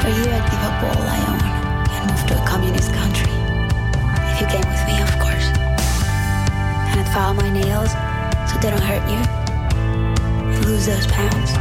For you, I'd give up all I own and move to a communist country. If you came with me, of course. And I'd file my nails so they don't hurt you. And lose those pounds.